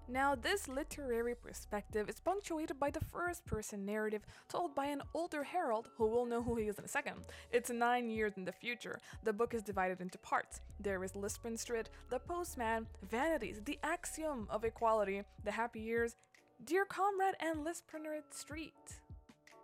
Now, this literary perspective is punctuated by the first person narrative told by an older Harold, who we'll know who he is in a second. It's 9 years in the future. The book is divided into parts. There is Lisbon Street, The Postman, Vanities, The Axiom of Equality, The Happy Years, Dear Comrade, and Lispreneur Street.